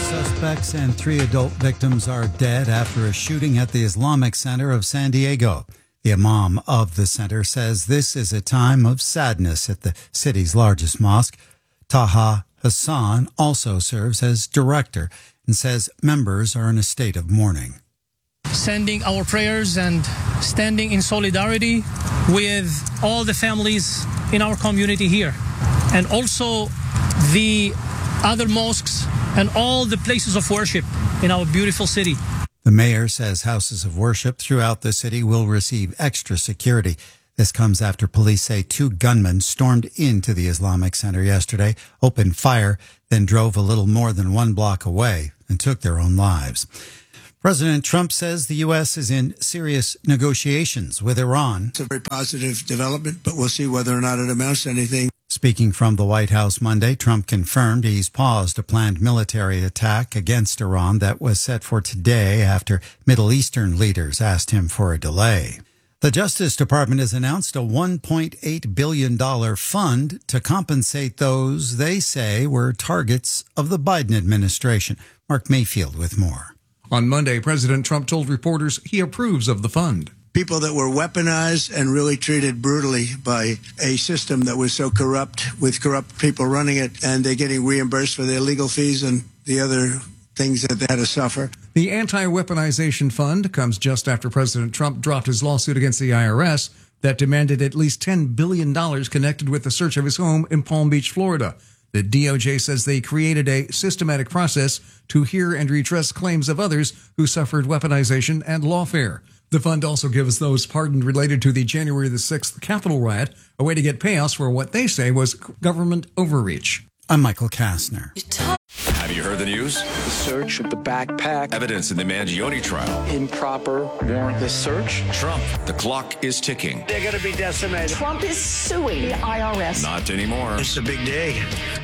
Suspects and 3 adult victims are dead after a shooting at the Islamic Center of San Diego. The imam of the center says this is a time of sadness at the city's largest mosque. Taha Hassan also serves as director and says members are in a state of mourning. Sending our prayers and standing in solidarity with all the families in our community here, and also the other mosques and all the places of worship in our beautiful city. The mayor says houses of worship throughout the city will receive extra security. This comes after police say 2 gunmen stormed into the Islamic Center yesterday, opened fire, then drove a little more than 1 block away and took their own lives. President Trump says the U.S. is in serious negotiations with Iran. It's a very positive development, but we'll see whether or not it amounts to anything. Speaking from the White House Monday, Trump confirmed he's paused a planned military attack against Iran that was set for today after Middle Eastern leaders asked him for a delay. The Justice Department has announced a $1.8 billion fund to compensate those they say were targets of the Biden administration. Mark Mayfield with more. On Monday, President Trump told reporters he approves of the fund. People that were weaponized and really treated brutally by a system that was so corrupt, with corrupt people running it, and they're getting reimbursed for their legal fees and the other things that they had to suffer. The Anti-Weaponization Fund comes just after President Trump dropped his lawsuit against the IRS that demanded at least $10 billion connected with the search of his home in Palm Beach, Florida. The DOJ says they created a systematic process to hear and redress claims of others who suffered weaponization and lawfare. The fund also gives those pardoned related to the January the 6th Capitol riot a way to get payouts for what they say was government overreach. I'm Michael Kastner. Have you heard the news? The search of the backpack. Evidence in the Mangione trial. Improper warrantless search. Trump, the clock is ticking. They're going to be decimated. Trump is suing the IRS. Not anymore. It's a big day.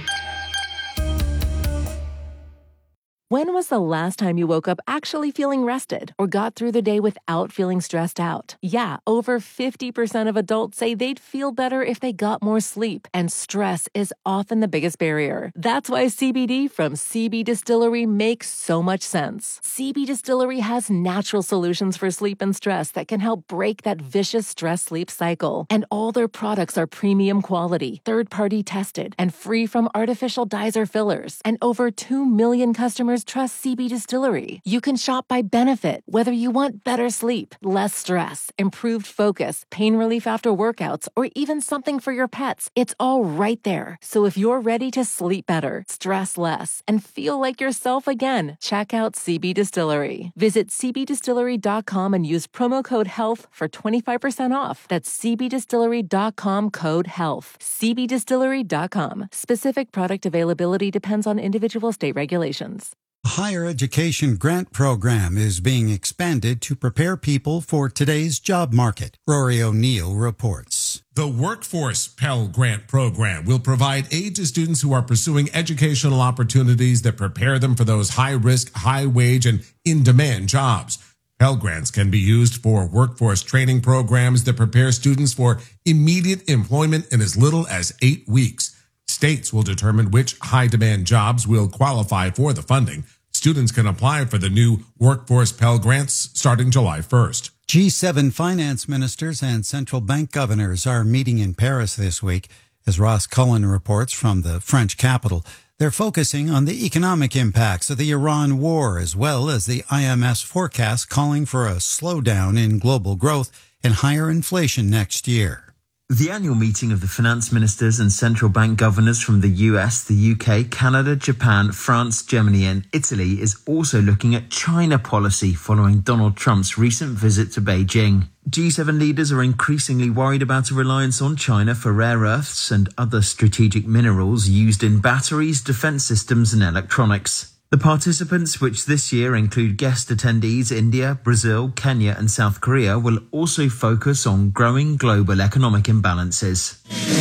When was the last time you woke up actually feeling rested or got through the day without feeling stressed out? Yeah, over 50% of adults say they'd feel better if they got more sleep, and stress is often the biggest barrier. That's why CBD from CB Distillery makes so much sense. CB Distillery has natural solutions for sleep and stress that can help break that vicious stress-sleep cycle. And all their products are premium quality, third-party tested, and free from artificial dyes or fillers. And over 2 million customers trust CB Distillery. You can shop by benefit, whether you want better sleep, less stress, improved focus, pain relief after workouts, or even something for your pets. It's all right there. So if you're ready to sleep better, stress less, and feel like yourself again, check out CB Distillery. Visit cbdistillery.com and use promo code HEALTH for 25% off. That's cbdistillery.com code HEALTH. cbdistillery.com. Specific product availability depends on individual state regulations. The Higher Education Grant Program is being expanded to prepare people for today's job market. Rory O'Neill reports. The Workforce Pell Grant Program will provide aid to students who are pursuing educational opportunities that prepare them for those high-risk, high-wage, and in-demand jobs. Pell Grants can be used for workforce training programs that prepare students for immediate employment in as little as 8 weeks. States will determine which high-demand jobs will qualify for the funding. Students can apply for the new Workforce Pell Grants starting July 1st. G7 finance ministers and central bank governors are meeting in Paris this week. As Ross Cullen reports from the French capital, they're focusing on the economic impacts of the Iran war, as well as the IMF's forecast calling for a slowdown in global growth and higher inflation next year. The annual meeting of the finance ministers and central bank governors from the US, the UK, Canada, Japan, France, Germany and Italy is also looking at China policy following Donald Trump's recent visit to Beijing. G7 leaders are increasingly worried about a reliance on China for rare earths and other strategic minerals used in batteries, defense systems and electronics. The participants, which this year include guest attendees India, Brazil, Kenya and South Korea, will also focus on growing global economic imbalances.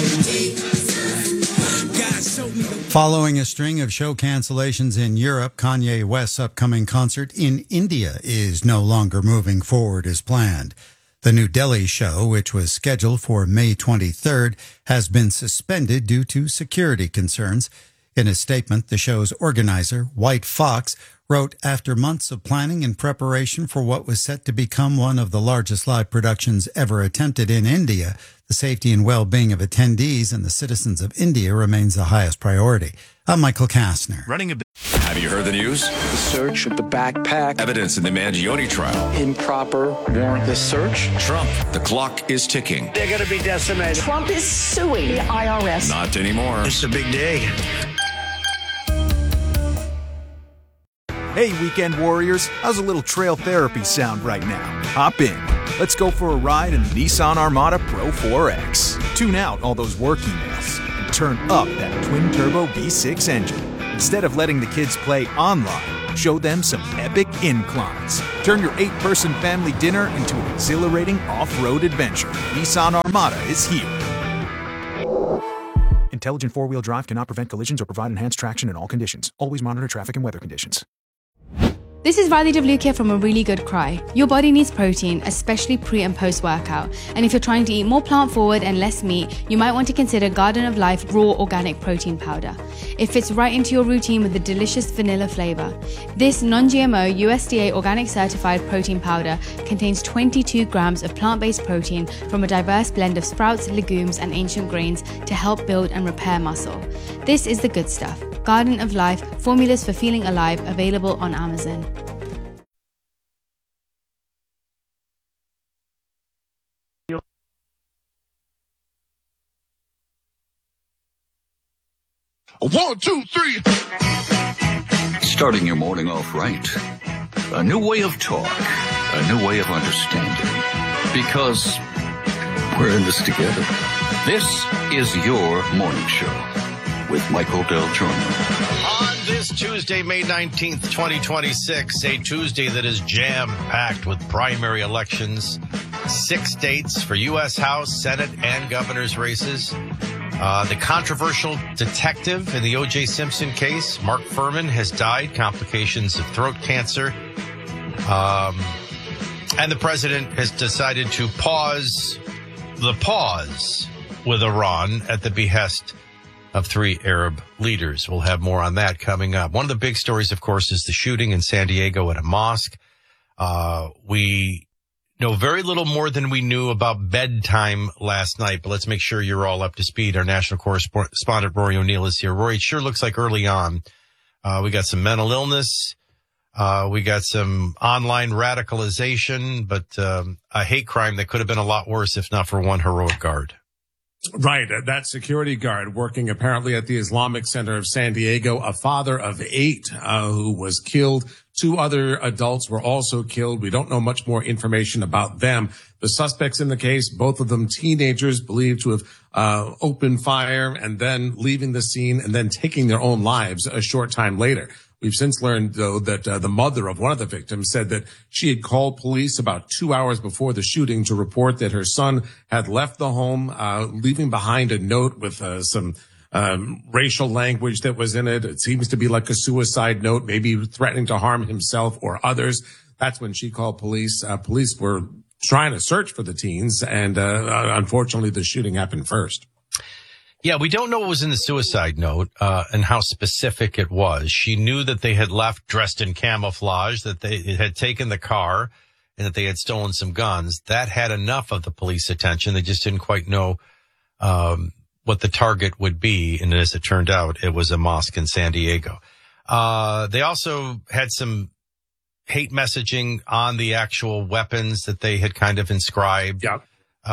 Following a string of show cancellations in Europe, Kanye West's upcoming concert in India is no longer moving forward as planned. The New Delhi show, which was scheduled for May 23rd, has been suspended due to security concerns. In a statement, the show's organizer, White Fox, wrote, after months of planning and preparation for what was set to become one of the largest live productions ever attempted in India, the safety and well-being of attendees and the citizens of India remains the highest priority. I'm Michael Kastner. Have you heard the news? The search of the backpack. Evidence in the Mangione trial. Improper warrantless search. Trump, the clock is ticking. They're going to be decimated. Trump is suing the IRS. Not anymore. It's a big day. Hey, weekend warriors, how's a little trail therapy sound right now? Hop in. Let's go for a ride in the Nissan Armada Pro 4X. Tune out all those work emails and turn up that twin-turbo V6 engine. Instead of letting the kids play online, show them some epic inclines. Turn your 8-person family dinner into an exhilarating off-road adventure. Nissan Armada is here. Intelligent four-wheel drive cannot prevent collisions or provide enhanced traction in all conditions. Always monitor traffic and weather conditions. This is Riley Devlukia from A Really Good Cry. Your body needs protein, especially pre and post workout. And if you're trying to eat more plant forward and less meat, you might want to consider Garden of Life Raw Organic Protein Powder. It fits right into your routine with a delicious vanilla flavor. This non-GMO USDA organic certified protein powder contains 22 grams of plant-based protein from a diverse blend of sprouts, legumes, and ancient grains to help build and repair muscle. This is the good stuff. Garden of Life, formulas for feeling alive, available on Amazon. One, two, three. Starting your morning off right. A new way of talk. A new way of understanding. Because we're in this together. This is your morning show with Michael Del Giorno. On this Tuesday, May 19th, 2026, a Tuesday that is jam-packed with primary elections, 6 states for U.S. House, Senate, and governor's races. The controversial detective in the O.J. Simpson case, Mark Furman, has died, complications of throat cancer. And the president has decided to pause with Iran at the behest of 3 Arab leaders. We'll have more on that coming up. One of the big stories, of course, is the shooting in San Diego at a mosque. We know very little more than we knew about bedtime last night, but let's make sure you're all up to speed. Our national correspondent, Rory O'Neill, is here. Rory, it sure looks like early on, we got some mental illness. We got some online radicalization, but a hate crime that could have been a lot worse if not for one heroic guard. Right. That security guard working apparently at the Islamic Center of San Diego, a father of 8 who was killed. 2 other adults were also killed. We don't know much more information about them. The suspects in the case, both of them teenagers, believed to have opened fire and then leaving the scene and then taking their own lives a short time later. We've since learned, though, that the mother of one of the victims said that she had called police about 2 hours before the shooting to report that her son had left the home, leaving behind a note with some racial language that was in it. It seems to be like a suicide note, maybe threatening to harm himself or others. That's when she called police. Police were trying to search for the teens, and unfortunately, the shooting happened first. Yeah, we don't know what was in the suicide note and how specific it was. She knew that they had left dressed in camouflage, that they had taken the car, and that they had stolen some guns. That had enough of the police attention. They just didn't quite know what the target would be. And as it turned out, it was a mosque in San Diego. They also had some hate messaging on the actual weapons that they had kind of inscribed. Yep.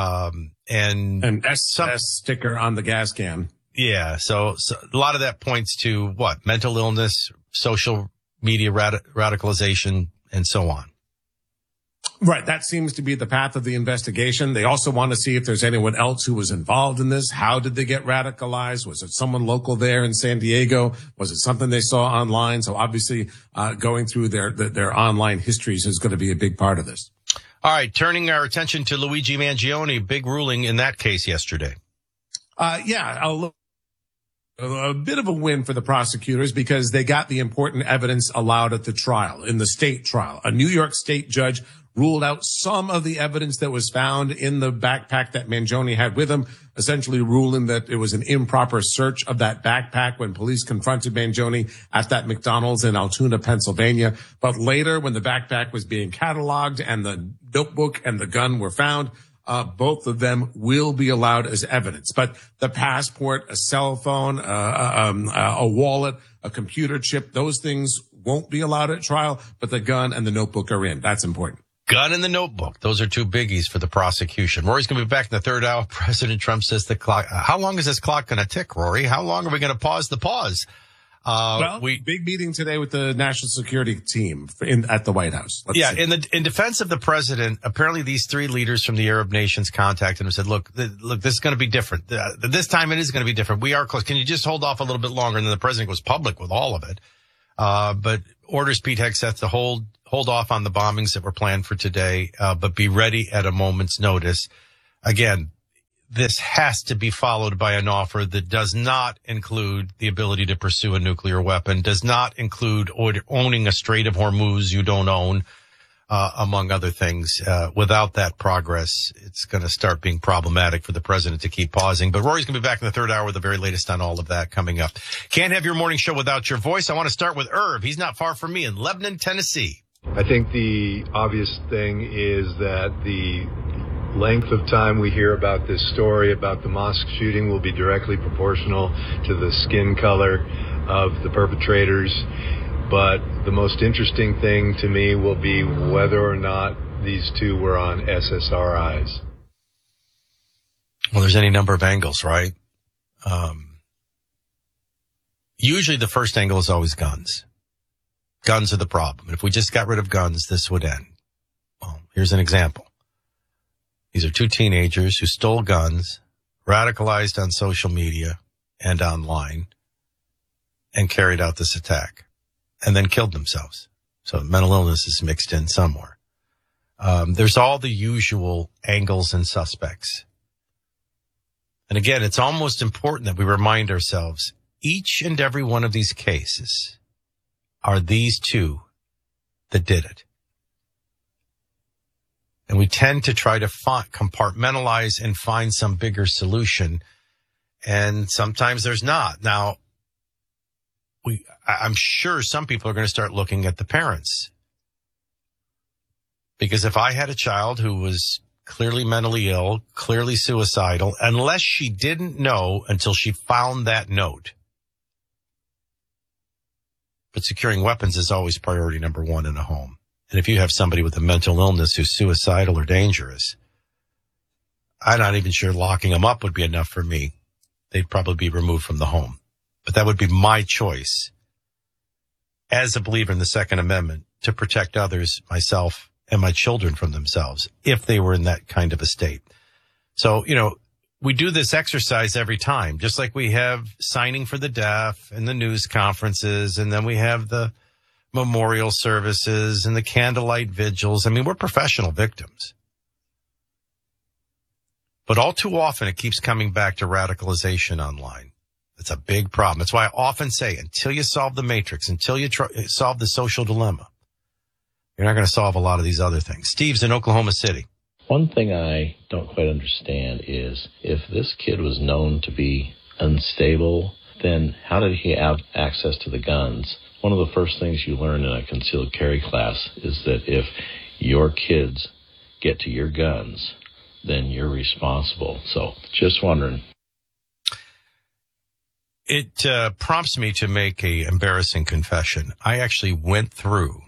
And an SS sticker on the gas can. Yeah. So a lot of that points to what? Mental illness, social media radicalization, and so on. Right. That seems to be the path of the investigation. They also want to see if there's anyone else who was involved in this. How did they get radicalized? Was it someone local there in San Diego? Was it something they saw online? So obviously, going through their online histories is going to be a big part of this. All right, turning our attention to Luigi Mangione, big ruling in that case yesterday. A bit of a win for the prosecutors because they got the important evidence allowed at the trial, in the state trial. A New York state judge ruled out some of the evidence that was found in the backpack that Mangione had with him, essentially ruling that it was an improper search of that backpack when police confronted Mangione at that McDonald's in Altoona, Pennsylvania. But later, when the backpack was being cataloged and the notebook and the gun were found, both of them will be allowed as evidence. But the passport, a cell phone, a wallet, a computer chip, those things won't be allowed at trial, but the gun and the notebook are in. That's important. Gun and the notebook. Those are two biggies for the prosecution. Rory's going to be back in the third hour. President Trump says the clock. How long is this clock going to tick, Rory? How long are we going to pause the pause? Big meeting today with the national security team at the White House. In defense of the president, apparently these three leaders from the Arab nations contacted him and said, look, this is going to be different. This time it is going to be different. We are close. Can you just hold off a little bit longer? And then the president goes public with all of it. But orders Pete Hegseth to hold off on the bombings that were planned for today, but be ready at a moment's notice. Again, this has to be followed by an offer that does not include the ability to pursue a nuclear weapon, does not include owning a Strait of Hormuz you don't own, among other things. Without that progress, it's going to start being problematic for the president to keep pausing. But Rory's going to be back in the third hour with the very latest on all of that coming up. Can't have your morning show without your voice. I want to start with Irv. He's not far from me in Lebanon, Tennessee. I think the obvious thing is that the length of time we hear about this story about the mosque shooting will be directly proportional to the skin color of the perpetrators. But the most interesting thing to me will be whether or not these two were on SSRIs. Well, there's any number of angles, right? Usually the first angle is always guns. Guns are the problem. If we just got rid of guns, this would end. Well, here's an example. These are two teenagers who stole guns, radicalized on social media and online, and carried out this attack, and then killed themselves. So mental illness is mixed in somewhere. There's all the usual angles and suspects. And again, it's almost important that we remind ourselves, each and every one of these cases are these two that did it. And we tend to try to compartmentalize and find some bigger solution. And sometimes there's not. Now, I'm sure some people are going to start looking at the parents. Because if I had a child who was clearly mentally ill, clearly suicidal, unless she didn't know until she found that note. But securing weapons is always priority number one in a home. And if you have somebody with a mental illness who's suicidal or dangerous, I'm not even sure locking them up would be enough for me. They'd probably be removed from the home. But that would be my choice as a believer in the Second Amendment to protect others, myself, and my children from themselves if they were in that kind of a state. So, we do this exercise every time, just like we have signing for the deaf and the news conferences, and then we have the memorial services and the candlelight vigils. I mean, we're professional victims. But all too often it keeps coming back to radicalization online. It's a big problem. That's why I often say, until you solve the matrix, until you solve the social dilemma, you're not going to solve a lot of these other things. Steve's in Oklahoma City. One thing I don't quite understand is if this kid was known to be unstable, then how did he have access to the guns? One of the first things you learn in a concealed carry class is that if your kids get to your guns, then you're responsible. So just wondering. It prompts me to make a embarrassing confession. I actually went through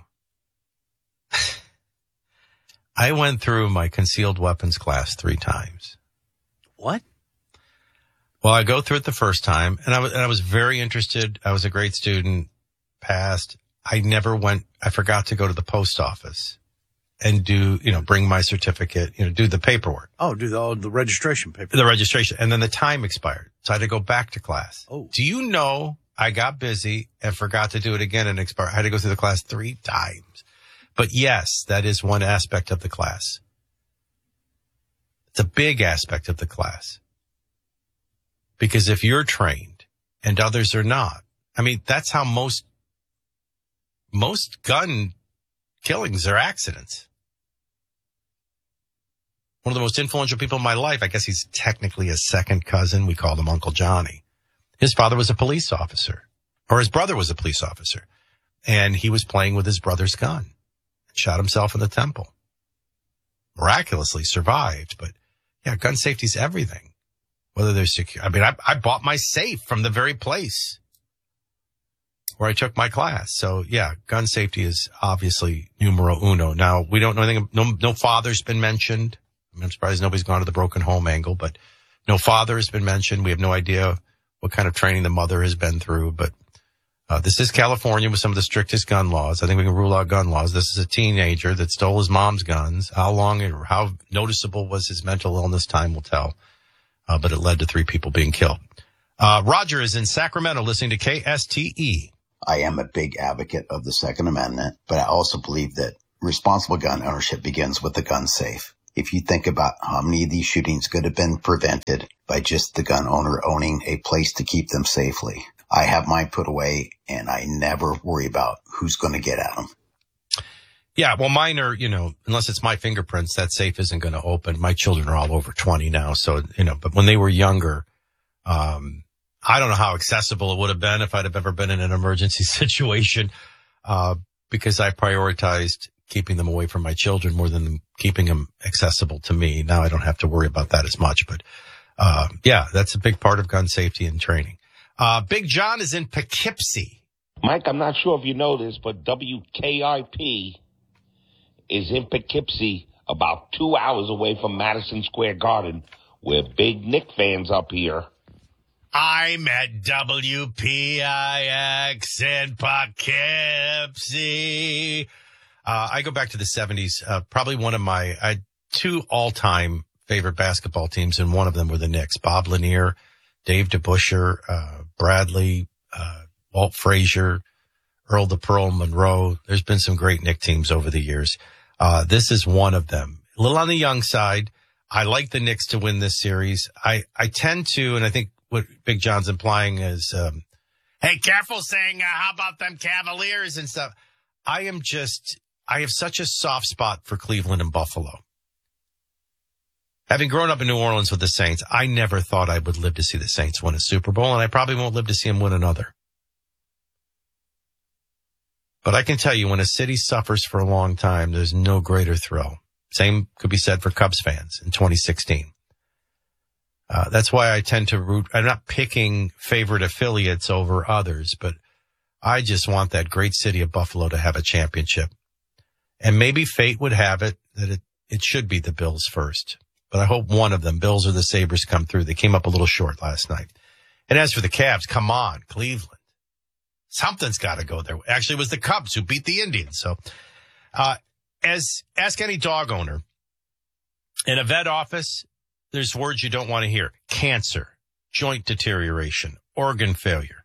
my concealed weapons class 3 times. What? Well, I go through it the first time, and I was very interested. I was a great student, passed. I forgot to go to the post office and bring my certificate, do the paperwork. Oh, do the registration paper. The registration. And then the time expired. So I had to go back to class. Oh. Do you know I got busy and forgot to do it again and expired? I had to go through the class 3 times. But yes, that is one aspect of the class. It's a big aspect of the class. Because if you're trained and others are not, I mean, that's how most gun killings are accidents. one of the most influential people in my life. I guess he's technically a second cousin. We called him Uncle Johnny. His father was a police officer, or his brother was a police officer, and he was playing with his brother's gun and shot himself in the temple. Miraculously survived, but yeah, gun safety is everything. Whether they're secure. I mean, I bought my safe from the very place where I took my class. So yeah, gun safety is obviously numero uno. Now, we don't know anything. No father's been mentioned. I'm surprised nobody's gone to the broken home angle, but no father has been mentioned. We have no idea what kind of training the mother has been through, but this is California with some of the strictest gun laws. I think we can rule out gun laws. This is a teenager that stole his mom's guns. How long or how noticeable was his mental illness? Time will tell. But it led to 3 people being killed. Roger is in Sacramento listening to KSTE. I am a big advocate of the Second Amendment, but I also believe that responsible gun ownership begins with the gun safe. If you think about how many of these shootings could have been prevented by just the gun owner owning a place to keep them safely. I have mine put away, and I never worry about who's going to get at them. Yeah, well, mine are, unless it's my fingerprints, that safe isn't going to open. My children are all over 20 now, so, but when they were younger, I don't know how accessible it would have been if I'd have ever been in an emergency situation, because I prioritized keeping them away from my children more than keeping them accessible to me. Now I don't have to worry about that as much, but, yeah, that's a big part of gun safety and training. Big John is in Poughkeepsie. Mike, I'm not sure if you know this, but WKIP is in Poughkeepsie, about 2 hours away from Madison Square Garden. We're big Knick fans up here. I'm at WPIX in Poughkeepsie. I go back to the 70s. Probably one of I had 2 all-time favorite basketball teams, and one of them were the Knicks. Bob Lanier, Dave DeBusschere, Bradley, Walt Frazier, Earl the Pearl Monroe. There's been some great Knick teams over the years. This is one of them. A little on the young side. I like the Knicks to win this series. I tend to, and I think what Big John's implying is, hey, careful saying, how about them Cavaliers and stuff. I have such a soft spot for Cleveland and Buffalo. Having grown up in New Orleans with the Saints, I never thought I would live to see the Saints win a Super Bowl, and I probably won't live to see them win another. But I can tell you, when a city suffers for a long time, there's no greater thrill. Same could be said for Cubs fans in 2016. That's why I tend to root. I'm not picking favorite affiliates over others, but I just want that great city of Buffalo to have a championship. And maybe fate would have it that it should be the Bills first. But I hope one of them, Bills or the Sabres, come through. They came up a little short last night. And as for the Cavs, come on, Cleveland. Something's got to go there. Actually, it was the Cubs who beat the Indians. So, ask any dog owner. In a vet office, there's words you don't want to hear. Cancer, joint deterioration, organ failure.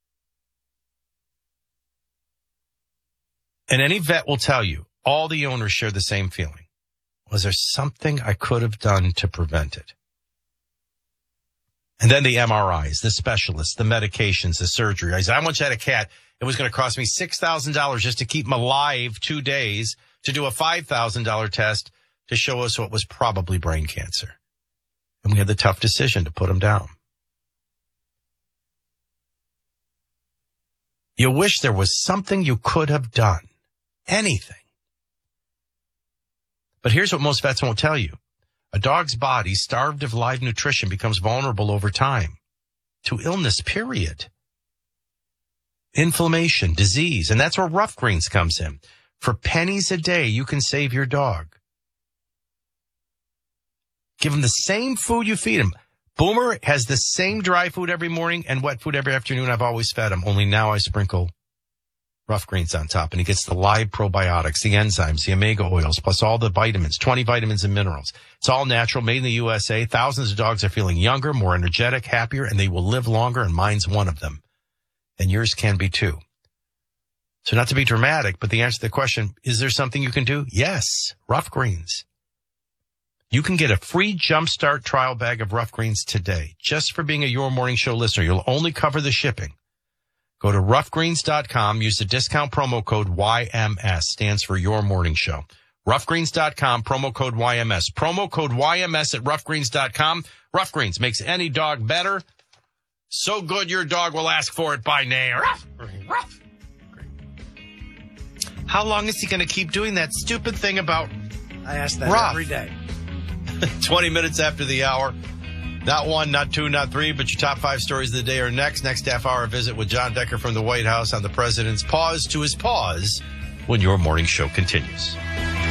And any vet will tell you, all the owners share the same feeling. Was there something I could have done to prevent it? And then the MRIs, the specialists, the medications, the surgery. I said, I once had a cat. It was going to cost me $6,000 just to keep him alive 2 days, to do a $5,000 test to show us what was probably brain cancer. And we had the tough decision to put him down. You wish there was something you could have done. Anything. But here's what most vets won't tell you. A dog's body, starved of live nutrition, becomes vulnerable over time to illness, period. Inflammation, disease, and that's where Rough Greens comes in. For pennies a day, you can save your dog. Give him the same food you feed him. Boomer has the same dry food every morning and wet food every afternoon I've always fed him, only now I sprinkle Rough Greens on top, and he gets the live probiotics, the enzymes, the omega oils, plus all the vitamins, 20 vitamins and minerals. It's all natural, made in the USA. Thousands of dogs are feeling younger, more energetic, happier, and they will live longer, and mine's one of them. And yours can be too. So not to be dramatic, but the answer to the question, is there something you can do? Yes, Rough Greens. You can get a free Jumpstart trial bag of Rough Greens today, just for being a Your Morning Show listener. You'll only cover the shipping. Go to roughgreens.com, use the discount promo code YMS, stands for Your Morning Show. Roughgreens.com, promo code YMS. Promo code YMS at roughgreens.com. Rough Greens makes any dog better. So good your dog will ask for it by name. Ruff, ruff. How long is he going to keep doing that stupid thing about I ask that Ruff? every day. 20 minutes after the hour. Not one, not two, not three, but your top 5 stories of the day are next. Next half hour visit with John Decker from the White House on the president's pause to his pause when your morning show continues.